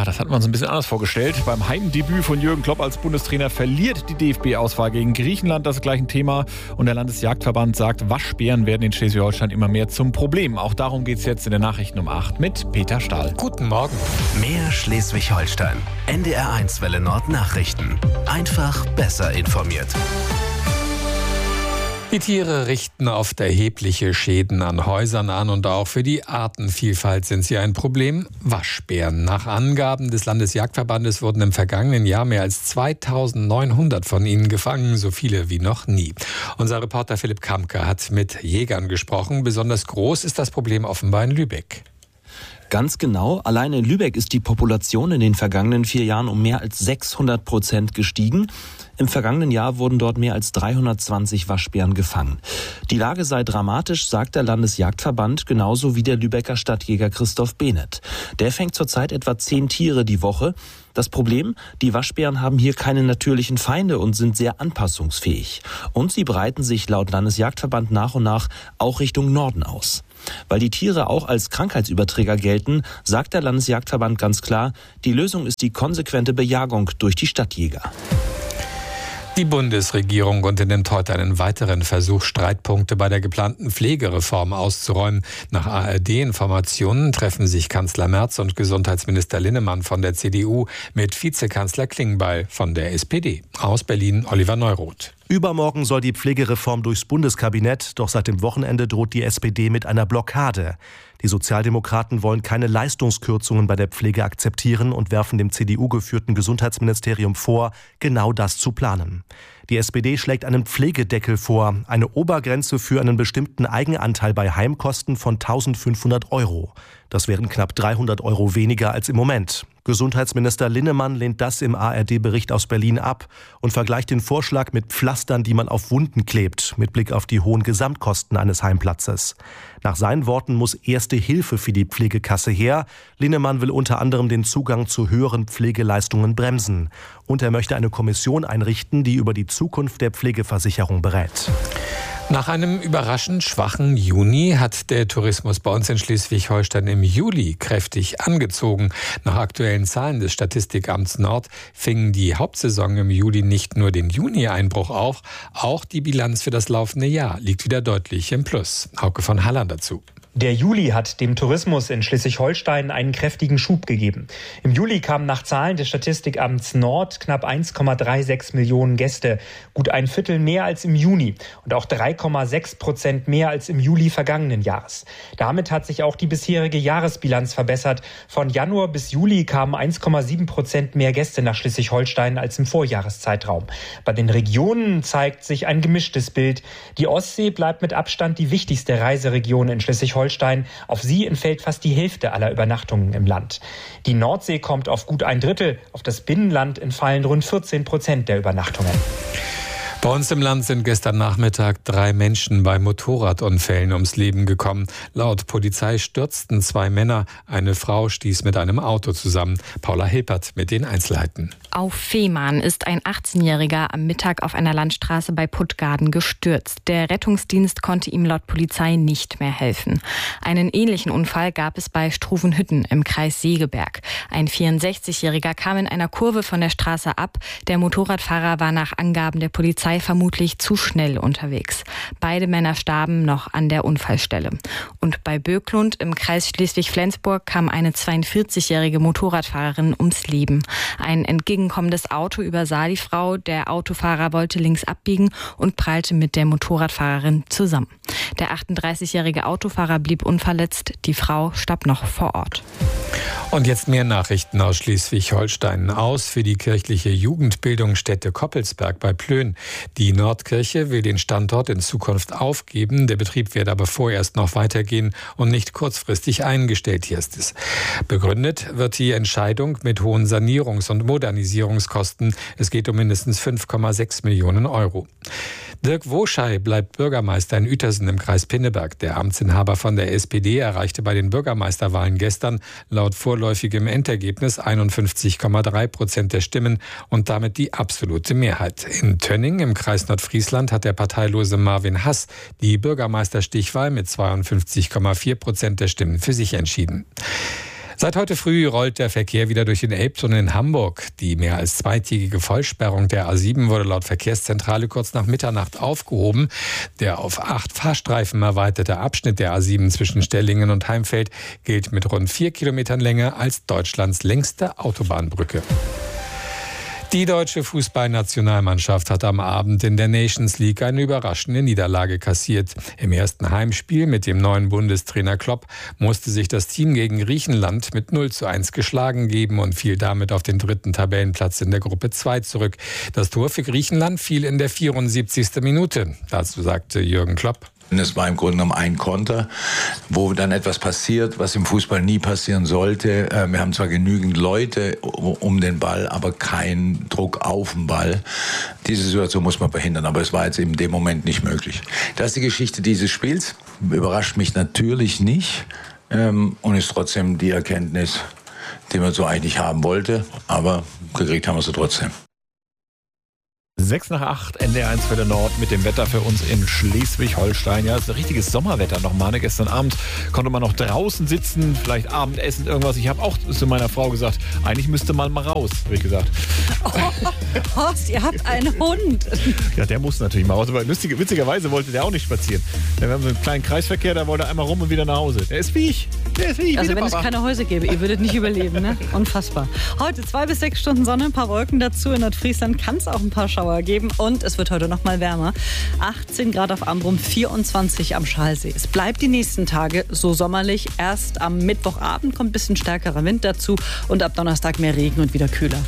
das hat man so ein bisschen anders vorgestellt. Beim Heimdebüt von Jürgen Klopp als Bundestrainer verliert die DFB-Auswahl gegen Griechenland. Das ist gleich ein Thema. Und der Landesjagdverband sagt, Waschbären werden in Schleswig-Holstein immer mehr zum Problem. Auch darum geht es jetzt in den Nachrichten um 8 mit Peter Stahl. Guten Morgen. Mehr Schleswig-Holstein. NDR1 Welle Nord Nachrichten. Einfach besser informiert. Die Tiere richten oft erhebliche Schäden an Häusern an und auch für die Artenvielfalt sind sie ein Problem. Waschbären. Nach Angaben des Landesjagdverbandes wurden im vergangenen Jahr mehr als 2900 von ihnen gefangen, so viele wie noch nie. Unser Reporter Philipp Kamke hat mit Jägern gesprochen. Besonders groß ist das Problem offenbar in Lübeck. Ganz genau, allein in Lübeck ist die Population in den vergangenen 4 Jahren um mehr als 600% gestiegen. Im vergangenen Jahr wurden dort mehr als 320 Waschbären gefangen. Die Lage sei dramatisch, sagt der Landesjagdverband, genauso wie der Lübecker Stadtjäger Christoph Behnert. Der fängt zurzeit etwa 10 Tiere die Woche. Das Problem, die Waschbären haben hier keine natürlichen Feinde und sind sehr anpassungsfähig. Und sie breiten sich laut Landesjagdverband nach und nach auch Richtung Norden aus. Weil die Tiere auch als Krankheitsüberträger gelten, sagt der Landesjagdverband ganz klar, die Lösung ist die konsequente Bejagung durch die Stadtjäger. Die Bundesregierung unternimmt heute einen weiteren Versuch, Streitpunkte bei der geplanten Pflegereform auszuräumen. Nach ARD-Informationen treffen sich Kanzler Merz und Gesundheitsminister Linnemann von der CDU mit Vizekanzler Klingbeil von der SPD. Aus Berlin Oliver Neuroth. Übermorgen soll die Pflegereform durchs Bundeskabinett, doch seit dem Wochenende droht die SPD mit einer Blockade. Die Sozialdemokraten wollen keine Leistungskürzungen bei der Pflege akzeptieren und werfen dem CDU-geführten Gesundheitsministerium vor, genau das zu planen. Die SPD schlägt einen Pflegedeckel vor, eine Obergrenze für einen bestimmten Eigenanteil bei Heimkosten von 1.500 €. Das wären knapp 300 € weniger als im Moment. Gesundheitsminister Linnemann lehnt das im ARD-Bericht aus Berlin ab und vergleicht den Vorschlag mit Pflastern, die man auf Wunden klebt, mit Blick auf die hohen Gesamtkosten eines Heimplatzes. Nach seinen Worten muss erste Hilfe für die Pflegekasse her. Linnemann will unter anderem den Zugang zu höheren Pflegeleistungen bremsen. Und er möchte eine Kommission einrichten, die über die Zukunft der Pflegeversicherung berät. Nach einem überraschend schwachen Juni hat der Tourismus bei uns in Schleswig-Holstein im Juli kräftig angezogen. Nach aktuellen Zahlen des Statistikamts Nord fing die Hauptsaison im Juli nicht nur den Juni-Einbruch auf, auch die Bilanz für das laufende Jahr liegt wieder deutlich im Plus. Hauke von Halland dazu. Der Juli hat dem Tourismus in Schleswig-Holstein einen kräftigen Schub gegeben. Im Juli kamen nach Zahlen des Statistikamts Nord knapp 1,36 Millionen Gäste, gut ein Viertel mehr als im Juni und auch 3,6% mehr als im Juli vergangenen Jahres. Damit hat sich auch die bisherige Jahresbilanz verbessert. Von Januar bis Juli kamen 1,7% mehr Gäste nach Schleswig-Holstein als im Vorjahreszeitraum. Bei den Regionen zeigt sich ein gemischtes Bild. Die Ostsee bleibt mit Abstand die wichtigste Reiseregion in Schleswig-Holstein. Auf sie entfällt fast die Hälfte aller Übernachtungen im Land. Die Nordsee kommt auf gut ein Drittel, auf das Binnenland entfallen rund 14% der Übernachtungen. Bei uns im Land sind gestern Nachmittag 3 Menschen bei Motorradunfällen ums Leben gekommen. Laut Polizei stürzten 2 Männer. Eine Frau stieß mit einem Auto zusammen. Paula Hilpert mit den Einzelheiten. Auf Fehmarn ist ein 18-Jähriger am Mittag auf einer Landstraße bei Puttgarden gestürzt. Der Rettungsdienst konnte ihm laut Polizei nicht mehr helfen. Einen ähnlichen Unfall gab es bei Struvenhütten im Kreis Segeberg. Ein 64-Jähriger kam in einer Kurve von der Straße ab. Der Motorradfahrer war nach Angaben der Polizei vermutlich zu schnell unterwegs. Beide Männer starben noch an der Unfallstelle. Und bei Böklund im Kreis Schleswig-Flensburg kam eine 42-jährige Motorradfahrerin ums Leben. Ein entgegenkommendes Auto übersah die Frau. Der Autofahrer wollte links abbiegen und prallte mit der Motorradfahrerin zusammen. Der 38-jährige Autofahrer blieb unverletzt. Die Frau starb noch vor Ort. Und jetzt mehr Nachrichten aus Schleswig-Holstein. Aus für die kirchliche Jugendbildungsstätte Koppelsberg bei Plön. Die Nordkirche will den Standort in Zukunft aufgeben. Der Betrieb wird aber vorerst noch weitergehen und nicht kurzfristig eingestellt. Hier ist es. Begründet wird die Entscheidung mit hohen Sanierungs- und Modernisierungskosten. Es geht um mindestens 5,6 Millionen €. Dirk Woschei bleibt Bürgermeister in Uetersen im Kreis Pinneberg. Der Amtsinhaber von der SPD erreichte bei den Bürgermeisterwahlen gestern laut vorläufigem Endergebnis 51,3% der Stimmen und damit die absolute Mehrheit. In Tönning im Kreis Nordfriesland hat der parteilose Marvin Hass die Bürgermeisterstichwahl mit 52,4% der Stimmen für sich entschieden. Seit heute früh rollt der Verkehr wieder durch den Elbtunnel in Hamburg. Die mehr als zweitägige Vollsperrung der A7 wurde laut Verkehrszentrale kurz nach Mitternacht aufgehoben. Der auf 8 Fahrstreifen erweiterte Abschnitt der A7 zwischen Stellingen und Heimfeld gilt mit rund 4 Kilometern Länge als Deutschlands längste Autobahnbrücke. Die deutsche Fußballnationalmannschaft hat am Abend in der Nations League eine überraschende Niederlage kassiert. Im ersten Heimspiel mit dem neuen Bundestrainer Klopp musste sich das Team gegen Griechenland mit 0:1 geschlagen geben und fiel damit auf den 3. Tabellenplatz in der Gruppe 2 zurück. Das Tor für Griechenland fiel in der 74. Minute. Dazu sagte Jürgen Klopp: Es war im Grunde genommen ein Konter, wo dann etwas passiert, was im Fußball nie passieren sollte. Wir haben zwar genügend Leute um den Ball, aber keinen Druck auf den Ball. Diese Situation muss man verhindern, aber es war jetzt in dem Moment nicht möglich. Das ist die Geschichte dieses Spiels. Überrascht mich natürlich nicht und ist trotzdem die Erkenntnis, die man so eigentlich haben wollte, aber gekriegt haben wir sie trotzdem. 6:08, NDR1 Welle Nord mit dem Wetter für uns in Schleswig-Holstein. Ja, es ist ein richtiges Sommerwetter nochmal. Ne? Gestern Abend konnte man noch draußen sitzen, vielleicht Abendessen, irgendwas. Ich habe auch zu meiner Frau gesagt, eigentlich müsste man mal raus, habe ich gesagt. Oh, Horst, ihr habt einen Hund. Ja, der muss natürlich mal raus. Aber witzigerweise wollte der auch nicht spazieren. Wir haben so einen kleinen Kreisverkehr, da wollte er einmal rum und wieder nach Hause. Der ist wie ich. Also wenn es keine Häuser gäbe, ihr würdet nicht überleben, ne? Unfassbar. Heute 2 bis 6 Stunden Sonne, ein paar Wolken dazu. In Nordfriesland kann es auch ein paar Schauer geben und es wird heute noch mal wärmer. 18 Grad auf Amrum, 24 am Schalsee. Es bleibt die nächsten Tage so sommerlich. Erst am Mittwochabend kommt ein bisschen stärkerer Wind dazu und ab Donnerstag mehr Regen und wieder kühler.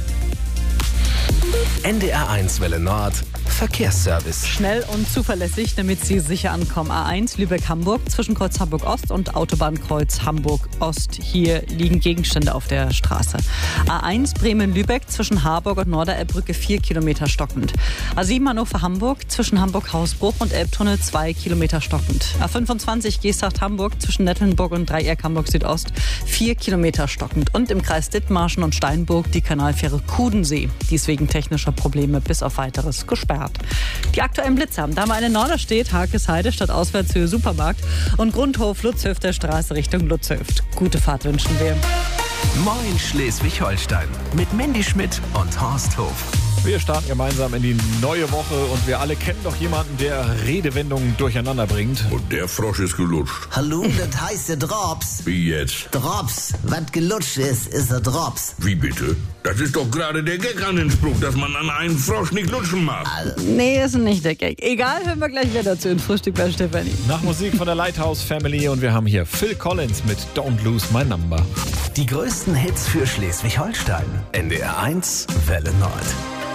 NDR1 Welle Nord Verkehrsservice. Schnell und zuverlässig, damit Sie sicher ankommen. A1 Lübeck-Hamburg zwischen Kreuz Hamburg-Ost und Autobahnkreuz Hamburg-Ost. Hier liegen Gegenstände auf der Straße. A1 Bremen-Lübeck zwischen Harburg und Norderelbbrücke 4 Kilometer stockend. A7 Hannover-Hamburg zwischen Hamburg-Hausbruch und Elbtunnel 2 Kilometer stockend. A25 Geesthacht-Hamburg zwischen Nettelnburg und Dreieck Hamburg-Südost 4 Kilometer stockend. Und im Kreis Dithmarschen und Steinburg die Kanalfähre Kudensee. Die ist wegen technischer Probleme bis auf Weiteres gesperrt. Die aktuellen Blitze haben da mal eine Norderstedt, Harkesheide statt Auswärtshöhe Supermarkt und Grundhof Lutzhöfter Straße Richtung Lutzhöft. Gute Fahrt wünschen wir. Moin Schleswig-Holstein mit Mandy Schmidt und Horst Hof. Wir starten gemeinsam in die neue Woche und wir alle kennen doch jemanden, der Redewendungen durcheinander bringt. Und der Frosch ist gelutscht. Hallo, das heißt der Drops. Wie jetzt? Drops. Was gelutscht ist der Drops. Wie bitte? Das ist doch gerade der Gag an den Spruch, dass man an einen Frosch nicht lutschen mag. Nee, ist nicht der Gag. Egal, hören wir gleich wieder dazu in Frühstück bei Stefanie. Nach Musik von der Lighthouse Family und wir haben hier Phil Collins mit Don't Lose My Number. Die größten Hits für Schleswig-Holstein. NDR1 Welle Nord.